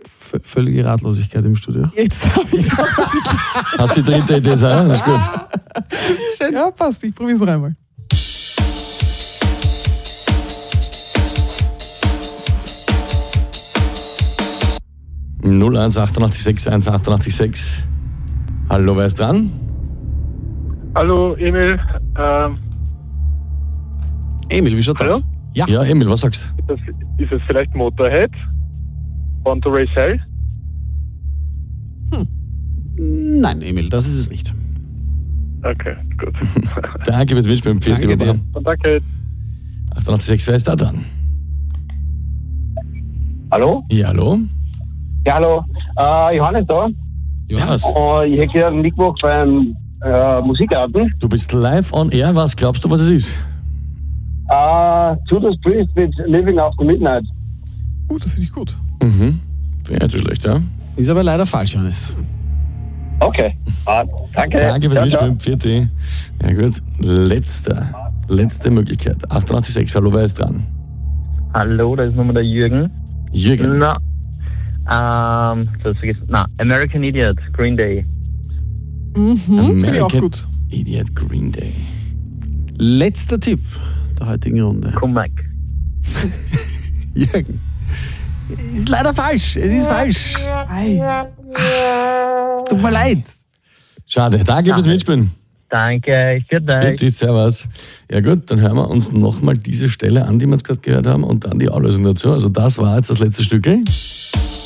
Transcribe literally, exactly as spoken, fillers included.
V- völlige Ratlosigkeit im Studio. Jetzt habe ich es. Hast die dritte Idee sein? Das ist gut. Schön. Ja, passt. Ich probiere es noch einmal. null eins achtundachtzig sechs eins achtundachtzig sechs. Hallo, wer ist dran? Hallo, Emil. Ähm, Emil, wie schaut's Hallo? aus? Ja. Ja, Emil, was sagst ist, das, ist es vielleicht Motorhead? Born to Race Hell? Nein, Emil, das ist es nicht. Okay, gut. du? Danke fürs Mitspielen. Danke dir. Und danke. achtundachtzig sechs, wer ist da dran? Hallo? Ja, hallo? Ja, hallo. Äh, Johannes da. Johannes, Äh, ich hätte gerne mitgemacht beim äh, Musikgarten. du bist live on air. Was glaubst du, was es ist? Äh, Judas Priest mit Living After Midnight. Uh, das finde ich gut. Mhm. Wäre nicht so schlecht, ja? Ist aber leider falsch, Johannes. Okay. Ah, danke. Danke fürs Ciao, ciao. Mitspielen. Vierte. Ja, gut. Letzte. Letzte Möglichkeit. achtundachtzig sechs, hallo, wer ist dran? Hallo, da ist nochmal der Jürgen. Jürgen. Na, ähm, das vergessen. Na, American Idiot, Green Day. Mhm, finde ich auch American gut. Idiot Green Day. Letzter Tipp der heutigen Runde. Komm, Mike. Jürgen. Ist leider falsch. Es ist falsch. Ei. Ah, tut mir leid. Schade. Danke fürs Mitspielen. Danke, ich für dich. Bitte, servus. Ja gut, dann hören wir uns nochmal diese Stelle an, die wir jetzt gerade gehört haben und dann die Auflösung dazu. Also das war jetzt das letzte Stückel.